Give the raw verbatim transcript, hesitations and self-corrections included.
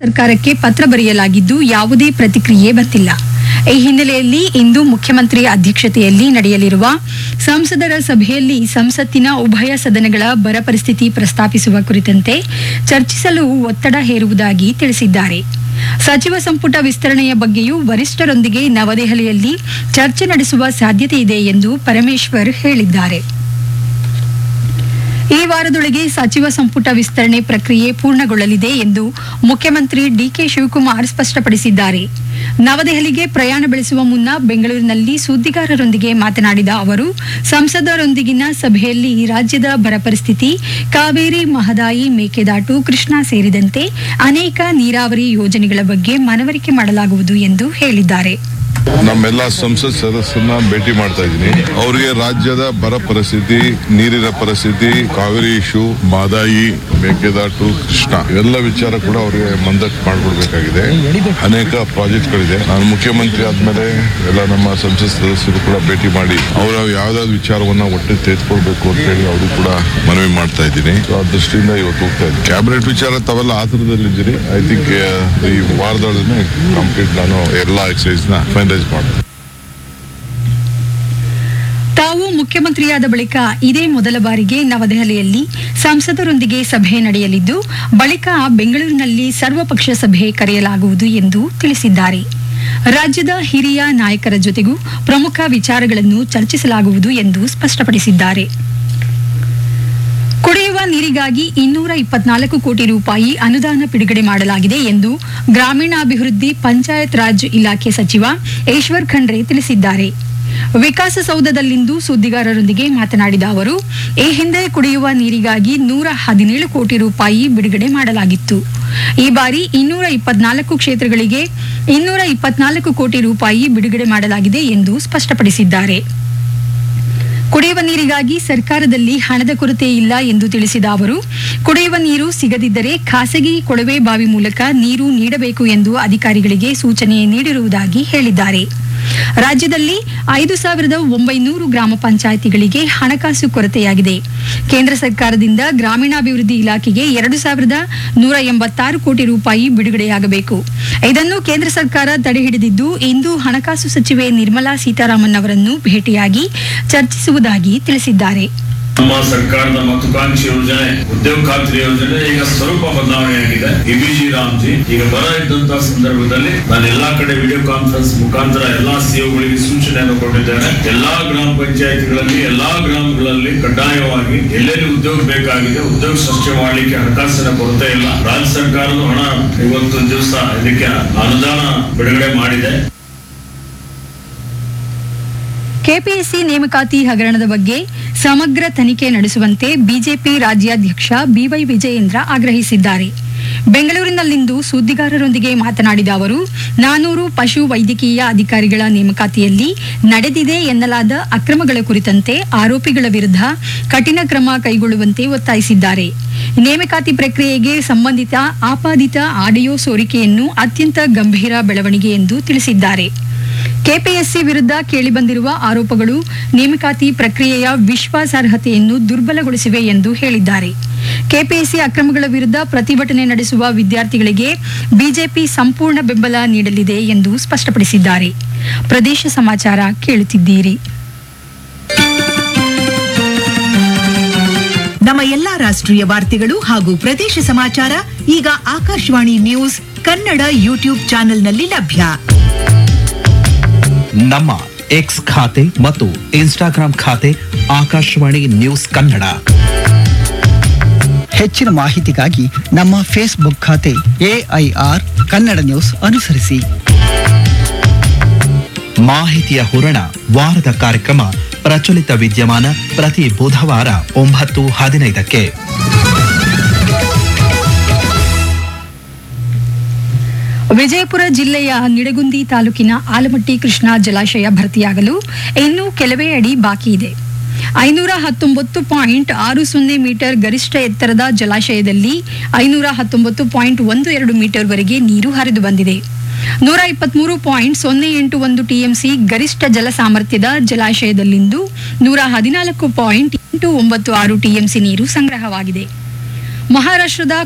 ಸರ್ಕಾರಕ್ಕೆ ಪತ್ರ ಬರೆಯಲಾಗಿದ್ದು ಯಾವುದೇ ಪ್ರತಿಕ್ರಿಯೆ ಬಂದಿಲ್ಲ. ಈ ಹಿನ್ನೆಲೆಯಲ್ಲಿ ಇಂದು ಮುಖ್ಯಮಂತ್ರಿ ಅಧ್ಯಕ್ಷತೆಯಲ್ಲಿ ನಡೆಯಲಿರುವ ಸಂಸದರ ಸಭೆಯಲ್ಲಿ ಸಂಸತ್ತಿನ ಉಭಯ ಸದನಗಳ ಬರ ಪರಿಸ್ಥಿತಿ ಪ್ರಸ್ತಾಪಿಸುವ ಕುರಿತಂತೆ ಚರ್ಚಿಸಲು ಒತ್ತಡ ಹೇರುವುದಾಗಿ ತಿಳಿಸಿದ್ದಾರೆ. ಸಚಿವ ಸಂಪುಟ ವಿಸ್ತರಣೆಯ ಬಗ್ಗೆಯೂ ವರಿಷ್ಠರೊಂದಿಗೆ ನವದೆಹಲಿಯಲ್ಲಿ ಚರ್ಚೆ ನಡೆಸುವ ಸಾಧ್ಯತೆ ಇದೆ ಎಂದು ಪರಮೇಶ್ವರ್ ಹೇಳಿದ್ದಾರೆ. ಈ ವಾರದೊಳಗೆ ಸಚಿವ ಸಂಪುಟ ವಿಸ್ತರಣೆ ಪ್ರಕ್ರಿಯೆ ಪೂರ್ಣಗೊಳ್ಳಲಿದೆ ಎಂದು ಮುಖ್ಯಮಂತ್ರಿ ಡಿಕೆ ಶಿವಕುಮಾರ್ ಸ್ಪಷ್ಟಪಡಿಸಿದ್ದಾರೆ. ನವದೆಹಲಿಗೆ ಪ್ರಯಾಣ ಬೆಳೆಸುವ ಮುನ್ನ ಬೆಂಗಳೂರಿನಲ್ಲಿ ಸುದ್ದಿಗಾರರೊಂದಿಗೆ ಮಾತನಾಡಿದ ಅವರು, ಸಂಸದರೊಂದಿಗಿನ ಸಭೆಯಲ್ಲಿ ರಾಜ್ಯದ ಬರ ಪರಿಸ್ಥಿತಿ, ಕಾವೇರಿ, ಮಹದಾಯಿ, ಮೇಕೆದಾಟು, ಕೃಷ್ಣಾ ಸೇರಿದಂತೆ ಅನೇಕ ನೀರಾವರಿ ಯೋಜನೆಗಳ ಬಗ್ಗೆ ಮನವರಿಕೆ ಮಾಡಲಾಗುವುದು ಎಂದು ಹೇಳಿದ್ದಾರೆ. ನಮ್ಮೆಲ್ಲ ಸಂಸತ್ ಸದಸ್ಯರನ್ನ ಭೇಟಿ ಮಾಡ್ತಾ ಇದ್ದೀನಿ. ಅವರಿಗೆ ರಾಜ್ಯದ ಬರ ಪರಿಸ್ಥಿತಿ, ನೀರಿನ ಪರಿಸ್ಥಿತಿ, ಕಾವೇರಿ ಇಶ್ಯೂ, ಮಹದಾಯಿ, ಮೇಕೆದಾಟು, ಕೃಷ್ಣ ಇವೆಲ್ಲ ವಿಚಾರ ಕೂಡ ಅವರಿಗೆ ಮಂದಕ್ಕೆ ಮಾಡಿಕೊಡ್ಬೇಕಾಗಿದೆ. ಅನೇಕ ಪ್ರಾಜೆಕ್ಟ್ಗಳಿದೆ. ನಾನು ಮುಖ್ಯಮಂತ್ರಿ ಆದ್ಮೇಲೆ ಎಲ್ಲ ನಮ್ಮ ಸಂಸತ್ ಸದಸ್ಯರು ಕೂಡ ಭೇಟಿ ಮಾಡಿ ಅವರ ಯಾವ್ದಾದ್ರು ವಿಚಾರವನ್ನ ಒಟ್ಟಿಗೆ ತೆಗೆದುಕೊಳ್ಬೇಕು ಅಂತ ಹೇಳಿ ಅವರು ಕೂಡ ಮನವಿ ಮಾಡ್ತಾ ಇದ್ದೀನಿ. ಆ ದೃಷ್ಟಿಯಿಂದ ಇವತ್ತು ಹೋಗ್ತಾ ಇದ್ದೀನಿ. ಕ್ಯಾಬಿನೆಟ್ ವಿಚಾರ ತಾವೆಲ್ಲ ಆತರದಲ್ಲಿದ್ದೀರಿ. ಐ ಥಿಂಕ್ ಈ ವಾರದೊಳಗೆ ಕಂಪ್ಲೀಟ್ ನಾನು ಎಲ್ಲ ಎಕ್ಸೈಸ್ ನ ಫೈನಲೈಸ್ ಮಾಡ್ತೀನಿ. ತಾವು ಮುಖ್ಯಮಂತ್ರಿಯಾದ ಬಳಿಕ ಇದೇ ಮೊದಲ ಬಾರಿಗೆ ನವದೆಹಲಿಯಲ್ಲಿ ಸಂಸದರೊಂದಿಗೆ ಸಭೆ ನಡೆಯಲಿದ್ದು, ಬಳಿಕ ಬೆಂಗಳೂರಿನಲ್ಲಿ ಸರ್ವಪಕ್ಷ ಸಭೆ ಕರೆಯಲಾಗುವುದು ಎಂದು ತಿಳಿಸಿದ್ದಾರೆ. ರಾಜ್ಯದ ಹಿರಿಯ ನಾಯಕರ ಜೊತೆಗೂ ಪ್ರಮುಖ ವಿಚಾರಗಳನ್ನು ಚರ್ಚಿಸಲಾಗುವುದು ಎಂದು ಸ್ಪಷ್ಟಪಡಿಸಿದ್ದಾರೆ. ಕುಡಿಯುವ ನೀರಿಗಾಗಿ ಇನ್ನೂರ ಇಪ್ಪತ್ನಾಲ್ಕು ಕೋಟಿ ರೂಪಾಯಿ ಅನುದಾನ ಬಿಡುಗಡೆ ಮಾಡಲಾಗಿದೆ ಎಂದು ಗ್ರಾಮೀಣಾಭಿವೃದ್ಧಿ ಪಂಚಾಯತ್ ರಾಜ್ ಇಲಾಖೆ ಸಚಿವ ಈಶ್ವರ್ ಖಂಡ್ರೆ ತಿಳಿಸಿದ್ದಾರೆ. ವಿಕಾಸಸೌಧದಲ್ಲಿಂದು ಸುದ್ದಿಗಾರರೊಂದಿಗೆ ಮಾತನಾಡಿದ ಅವರು, ಈ ಹಿಂದೆ ಕುಡಿಯುವ ನೀರಿಗಾಗಿ ನೂರ ಹದಿನೇಳು ಕೋಟಿ ರೂಪಾಯಿ ಬಿಡುಗಡೆ ಮಾಡಲಾಗಿತ್ತು. ಈ ಬಾರಿ ಇನ್ನೂರ ಇಪ್ಪತ್ನಾಲ್ಕು ಕ್ಷೇತ್ರಗಳಿಗೆ ಇನ್ನೂರ ಇಪ್ಪತ್ನಾಲ್ಕು ಕೋಟಿ ರೂಪಾಯಿ ಬಿಡುಗಡೆ ಮಾಡಲಾಗಿದೆ ಎಂದು ಸ್ಪಷ್ಟಪಡಿಸಿದ್ದಾರೆ. ಕುಡಿಯುವ ನೀರಿಗಾಗಿ ಸರ್ಕಾರದಲ್ಲಿ ಹಣದ ಕೊರತೆ ಇಲ್ಲ ಎಂದು ತಿಳಿಸಿದ ಅವರು, ಕುಡಿಯುವ ನೀರು ಸಿಗದಿದ್ದರೆ ಖಾಸಗಿ ಕೊಳವೆ ಬಾವಿ ಮೂಲಕ ನೀರು ನೀಡಬೇಕು ಎಂದು ಅಧಿಕಾರಿಗಳಿಗೆ ಸೂಚನೆ ನೀಡಿರುವುದಾಗಿ ಹೇಳಿದ್ದಾರೆ. ರಾಜ್ಯದಲ್ಲಿ ಐದು ಸಾವಿರದ ಒಂಬೈನೂರು ಗ್ರಾಮ ಪಂಚಾಯಿತಿಗಳಿಗೆ ಹಣಕಾಸು ಕೊರತೆಯಾಗಿದೆ. ಕೇಂದ್ರ ಸರ್ಕಾರದಿಂದ ಗ್ರಾಮೀಣಾಭಿವೃದ್ಧಿ ಇಲಾಖೆಗೆ ಎರಡು ಸಾವಿರದ ನೂರ ಎಂಬತ್ತಾರು ಕೋಟಿ ರೂಪಾಯಿ ಬಿಡುಗಡೆಯಾಗಬೇಕು. ಇದನ್ನು ಕೇಂದ್ರ ಸರ್ಕಾರ ತಡೆಹಿಡಿದಿದ್ದು, ಇಂದು ಹಣಕಾಸು ಸಚಿವೆ ನಿರ್ಮಲಾ ಸೀತಾರಾಮನ್ ಅವರನ್ನು ಭೇಟಿಯಾಗಿ ಚರ್ಚಿಸುವುದಾಗಿ ತಿಳಿಸಿದ್ದಾರೆ. ನಮ್ಮ ಸರ್ಕಾರದ ಮಹತ್ವಾಕಾಂಕ್ಷಿ ಯೋಜನೆ ಉದ್ಯೋಗ ಖಾತ್ರಿ ಯೋಜನೆ ಈಗ ಸ್ವರೂಪ ಬದಲಾವಣೆಯಾಗಿದೆ. ಎಬಿಜಿ ರಾಮ್ಜಿ ಈಗ ಬರ ಇದ್ದಂತಹ ಸಂದರ್ಭದಲ್ಲಿ ನಾನು ಎಲ್ಲಾ ಕಡೆ ವಿಡಿಯೋ ಕಾನ್ಫರೆನ್ಸ್ ಮುಖಾಂತರ ಎಲ್ಲಾ ಸಿಒಗಳಿಗೆ ಸೂಚನೆಯನ್ನು ಕೊಟ್ಟಿದ್ದೇನೆ. ಎಲ್ಲಾ ಗ್ರಾಮ ಪಂಚಾಯತಿಗಳಲ್ಲಿ ಎಲ್ಲಾ ಗ್ರಾಮಗಳಲ್ಲಿ ಕಡ್ಡಾಯವಾಗಿ ಎಲ್ಲೆಲ್ಲಿ ಉದ್ಯೋಗ ಬೇಕಾಗಿದೆ ಉದ್ಯೋಗ ಸೃಷ್ಟಿ ಮಾಡಲಿಕ್ಕೆ ಹಣಕಾಸಿನ ಕೊರತೆ ಇಲ್ಲ. ರಾಜ್ಯ ಸರ್ಕಾರದ ಹಣ ಇವತ್ತು ದಿವಸ ಇದಕ್ಕೆ ಅನುದಾನ ಬಿಡುಗಡೆ ಮಾಡಿದೆ. ಕೆಪಿಎಸ್ಸಿ ನೇಮಕಾತಿ ಹಗರಣದ ಬಗ್ಗೆ ಸಮಗ್ರ ತನಿಖೆ ನಡೆಸುವಂತೆ ಬಿಜೆಪಿ ರಾಜ್ಯಾಧ್ಯಕ್ಷ ಬಿವೈ ವಿಜಯೇಂದ್ರ ಆಗ್ರಹಿಸಿದ್ದಾರೆ. ಬೆಂಗಳೂರಿನಲ್ಲಿಂದು ಸುದ್ದಿಗಾರರೊಂದಿಗೆ ಮಾತನಾಡಿದ ಅವರು, ನಾನೂರು ಪಶು ವೈದ್ಯಕೀಯ ಅಧಿಕಾರಿಗಳ ನೇಮಕಾತಿಯಲ್ಲಿ ನಡೆದಿದೆ ಎನ್ನಲಾದ ಅಕ್ರಮಗಳ ಕುರಿತಂತೆ ಆರೋಪಿಗಳ ವಿರುದ್ಧ ಕಠಿಣ ಕ್ರಮ ಕೈಗೊಳ್ಳುವಂತೆ ಒತ್ತಾಯಿಸಿದ್ದಾರೆ. ನೇಮಕಾತಿ ಪ್ರಕ್ರಿಯೆಗೆ ಸಂಬಂಧಿತ ಆಪಾದಿತ ಆಡಿಯೋ ಸೋರಿಕೆಯನ್ನು ಅತ್ಯಂತ ಗಂಭೀರ ಬೆಳವಣಿಗೆ ಎಂದು ತಿಳಿಸಿದ್ದಾರೆ. ಕೆಪಿಎಸ್ಸಿ ವಿರುದ್ಧ ಕೇಳಿಬಂದಿರುವ ಆರೋಪಗಳು ನೇಮಕಾತಿ ಪ್ರಕ್ರಿಯೆಯ ವಿಶ್ವಾಸಾರ್ಹತೆಯನ್ನು ದುರ್ಬಲಗೊಳಿಸಿವೆ ಎಂದು ಹೇಳಿದ್ದಾರೆ. ಕೆಪಿಎಸ್ಸಿ ಅಕ್ರಮಗಳ ವಿರುದ್ಧ ಪ್ರತಿಭಟನೆ ನಡೆಸುವ ವಿದ್ಯಾರ್ಥಿಗಳಿಗೆ ಬಿಜೆಪಿ ಸಂಪೂರ್ಣ ಬೆಂಬಲ ನೀಡಲಿದೆ ಎಂದು ಸ್ಪಷ್ಟಪಡಿಸಿದ್ದಾರೆ. ಪ್ರದೇಶ ಸಮಾಚಾರ ಕೇಳುತ್ತಿದ್ದೀರಿ. ನಮ್ಮ ಎಲ್ಲಾ ರಾಷ್ಟ್ರೀಯ ವಾರ್ತೆಗಳು ಹಾಗೂ ಪ್ರದೇಶ ಸಮಾಚಾರ ಈಗ ಆಕಾಶವಾಣಿ ನ್ಯೂಸ್ ಕನ್ನಡ ಯೂಟ್ಯೂಬ್ ಚಾನೆಲ್ನಲ್ಲಿ ಲಭ್ಯ. ನಮ್ಮ ಎಕ್ಸ್ ಖಾತೆ ಮತ್ತು ಇನ್ಸ್ಟಾಗ್ರಾಂ ಖಾತೆ ಆಕಾಶವಾಣಿ ನ್ಯೂಸ್ ಕನ್ನಡ. ಹೆಚ್ಚಿನ ಮಾಹಿತಿಗಾಗಿ ನಮ್ಮ ಫೇಸ್ಬುಕ್ ಖಾತೆ ಎಐಆರ್ ಕನ್ನಡ ನ್ಯೂಸ್ ಅನುಸರಿಸಿ. ಮಾಹಿತಿಯ ಹೂರಣ ವಾರದ ಕಾರ್ಯಕ್ರಮ ಪ್ರಚಲಿತ ವಿದ್ಯಮಾನ ಪ್ರತಿ ಬುಧವಾರ ಒಂಬತ್ತು ಹದಿನೈದಕ್ಕೆ. ವಿಜಯಪುರ ಜಿಲ್ಲೆಯ ನಿಡಗುಂದಿ ತಾಲೂಕಿನ ಆಲಮಟ್ಟಿ ಕೃಷ್ಣಾ ಜಲಾಶಯ ಭರ್ತಿಯಾಗಲು ಇನ್ನೂ ಕೆಲವೇ ಅಡಿ ಬಾಕಿ ಇದೆ. ಐನೂರ ಹತ್ತೊಂಬತ್ತು ಪಾಯಿಂಟ್ ಆರು ಸೊನ್ನೆ ಮೀಟರ್ ಗರಿಷ್ಠ ಎತ್ತರದ ಜಲಾಶಯದಲ್ಲಿ ಐನೂರ ಹತ್ತೊಂಬತ್ತು ಪಾಯಿಂಟ್ ಒಂದು ಎರಡು ಮೀಟರ್ ವರೆಗೆ ನೀರು ಹರಿದು ಬಂದಿದೆ. ನೂರ ಇಪ್ಪತ್ಮೂರು ಪಾಯಿಂಟ್ ಸೊನ್ನೆ ಎಂಟು ಒಂದು ಟಿಎಂಸಿ ಗರಿಷ್ಠ ಜಲ ಸಾಮರ್ಥ್ಯದ ಜಲಾಶಯದಲ್ಲಿಂದು ನೂರ ಹದಿನಾಲ್ಕು ಪಾಯಿಂಟ್ ಎಂಟು ಒಂಬತ್ತು ಆರು ಟಿಎಂಸಿ ನೀರು ಸಂಗ್ರಹವಾಗಿದೆ. ಮಹಾರಾಷ್ಟ್ರದ